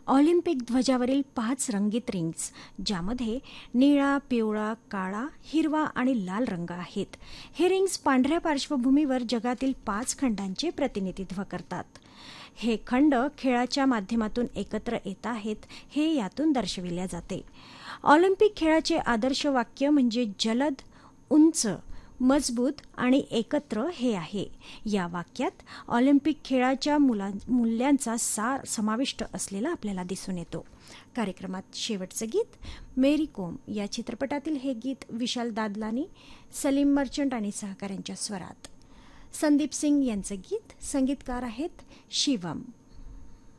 Olympic ध्वजावरील 5 रंगीत rings, ज्यामध्ये निळा, पिवळा, काळा, हिरवा आणि लाल रंग आहेत. हे रिंग्स पांढऱ्या पार्श्वभूमीवर जगातील 5 खंडांचे प्रतिनिधित्व करतात. हे खंड खेळाच्या माध्यमातून एकत्र येत आहेत हे यातून दर्शविले जाते. ऑलिम्पिक खेळाचे आदर्श वाक्य म्हणजे जलद, उंच, मजबूत आणि एकत्र हे आहे. या वाक्यात ऑलिम्पिक खेळाच्या मूल्यांचा सार समाविष्ट असलेला आपल्याला दिसून येतो. कार्यक्रमात शेवटचं गीत मेरी कोम या चित्रपटातील हे गीत विशाल दादलानी, सलीम मर्चंट आणि सहकाऱ्यांच्या स्वरात. संदीप सिंग यांचं गीत, संगीतकार आहेत शिवम.